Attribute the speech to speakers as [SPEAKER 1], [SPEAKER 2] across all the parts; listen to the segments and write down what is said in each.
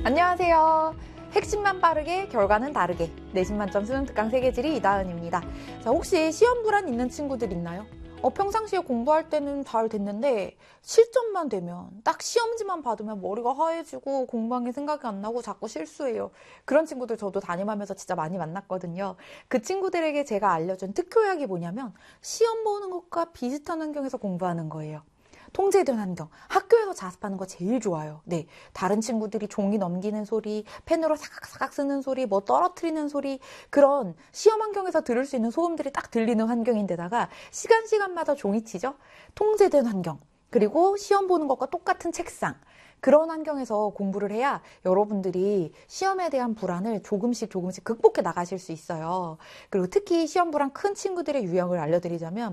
[SPEAKER 1] 안녕하세요. 핵심만 빠르게 결과는 다르게 내신 만점 수능 특강 세계지리 이다은입니다. 자, 혹시 시험 불안 있는 친구들 있나요? 평상시에 공부할 때는 잘 됐는데 실전만 되면 딱 시험지만 받으면 머리가 하얘지고 공부한 게 생각이 안 나고 자꾸 실수해요. 그런 친구들 저도 담임하면서 진짜 많이 만났거든요. 그 친구들에게 제가 알려준 특효약이 뭐냐면 시험 보는 것과 비슷한 환경에서 공부하는 거예요. 통제된 환경, 학교에서 자습하는 거 제일 좋아요. 네, 다른 친구들이 종이 넘기는 소리, 펜으로 사각사각 쓰는 소리, 뭐 떨어뜨리는 소리, 그런 시험 환경에서 들을 수 있는 소음들이 딱 들리는 환경인데다가 시간마다 종이 치죠? 통제된 환경, 그리고 시험 보는 것과 똑같은 책상, 그런 환경에서 공부를 해야 여러분들이 시험에 대한 불안을 조금씩 극복해 나가실 수 있어요. 그리고 특히 시험 불안 큰 친구들의 유형을 알려드리자면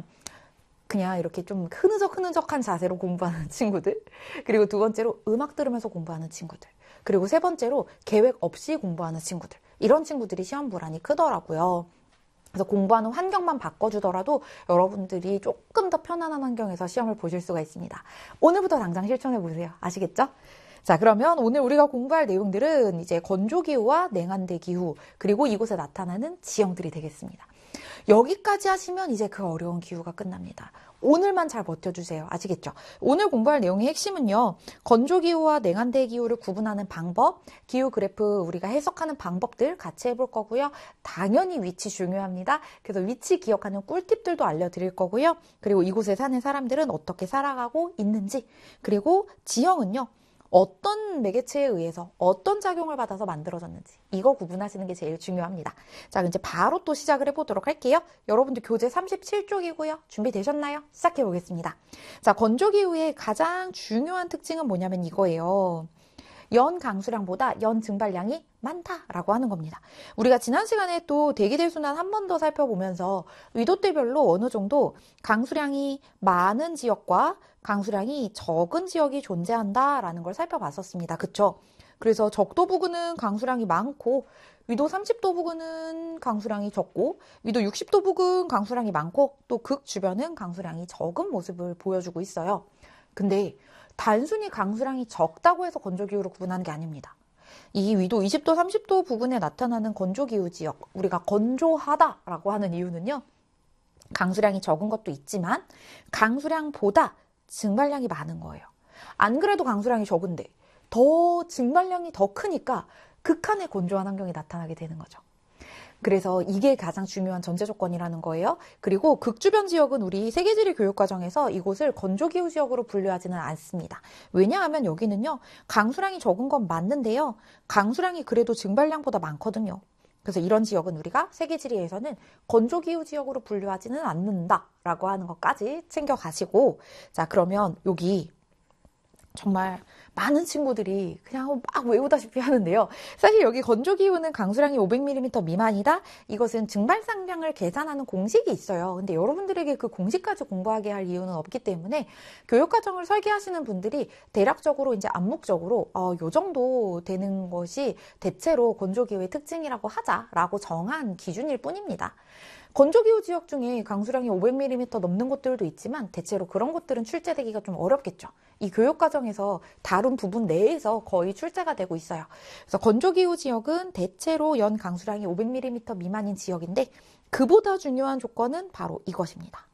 [SPEAKER 1] 그냥 이렇게 좀 흐느적한 자세로 공부하는 친구들, 그리고 두 번째로 음악 들으면서 공부하는 친구들, 그리고 세 번째로 계획 없이 공부하는 친구들, 이런 친구들이 시험 불안이 크더라고요. 그래서 공부하는 환경만 바꿔주더라도 여러분들이 조금 더 편안한 환경에서 시험을 보실 수가 있습니다. 오늘부터 당장 실천해보세요. 아시겠죠? 자, 그러면 오늘 우리가 공부할 내용들은 이제 건조기후와 냉한대 기후, 그리고 이곳에 나타나는 지형들이 되겠습니다. 여기까지 하시면 이제 그 어려운 기후가 끝납니다. 오늘만 잘 버텨주세요. 아시겠죠? 오늘 공부할 내용의 핵심은요. 건조기후와 냉한대 기후를 구분하는 방법, 기후 그래프 우리가 해석하는 방법들 같이 해볼 거고요. 당연히 위치 중요합니다. 그래서 위치 기억하는 꿀팁들도 알려드릴 거고요. 그리고 이곳에 사는 사람들은 어떻게 살아가고 있는지, 그리고 지형은요. 어떤 매개체에 의해서 어떤 작용을 받아서 만들어졌는지 이거 구분하시는 게 제일 중요합니다. 자, 이제 바로 또 시작을 해보도록 할게요. 여러분들 교재 37쪽이고요. 준비되셨나요? 시작해 보겠습니다. 자, 건조기후의 가장 중요한 특징은 뭐냐면 이거예요. 연 강수량보다 연 증발량이 많다라고 하는 겁니다. 우리가 지난 시간에 또 대기대순환 한 번 더 살펴보면서 위도대별로 어느 정도 강수량이 많은 지역과 강수량이 적은 지역이 존재한다라는 걸 살펴봤었습니다. 그쵸? 그래서 적도 부근은 강수량이 많고 위도 30도 부근은 강수량이 적고 위도 60도 부근 강수량이 많고 또 극 주변은 강수량이 적은 모습을 보여주고 있어요. 근데 단순히 강수량이 적다고 해서 건조기후로 구분하는 게 아닙니다. 이 위도 20도, 30도 부근에 나타나는 건조기후 지역, 우리가 건조하다라고 하는 이유는요. 강수량이 적은 것도 있지만 강수량보다 증발량이 많은 거예요. 안 그래도 강수량이 적은데 더 증발량이 더 크니까 극한의 건조한 환경이 나타나게 되는 거죠. 그래서 이게 가장 중요한 전제 조건이라는 거예요. 그리고 극주변 지역은 우리 세계지리 교육과정에서 이곳을 건조기후 지역으로 분류하지는 않습니다. 왜냐하면 여기는요. 강수량이 적은 건 맞는데요. 강수량이 그래도 증발량보다 많거든요. 그래서 이런 지역은 우리가 세계지리에서는 건조기후 지역으로 분류하지는 않는다라고 하는 것까지 챙겨가시고, 자, 그러면 여기 정말 많은 친구들이 그냥 막 외우다시피 하는데요. 사실 여기 건조기후는 강수량이 500mm 미만이다? 이것은 증발상량을 계산하는 공식이 있어요. 근데 여러분들에게 그 공식까지 공부하게 할 이유는 없기 때문에 교육과정을 설계하시는 분들이 대략적으로 이제 암묵적으로 요 정도 되는 것이 대체로 건조기후의 특징이라고 하자라고 정한 기준일 뿐입니다. 건조기후 지역 중에 강수량이 500mm 넘는 곳들도 있지만 대체로 그런 곳들은 출제되기가 좀 어렵겠죠. 이 교육과정에서 다룬 부분 내에서 거의 출제가 되고 있어요. 그래서 건조기후 지역은 대체로 연 강수량이 500mm 미만인 지역인데 그보다 중요한 조건은 바로 이것입니다.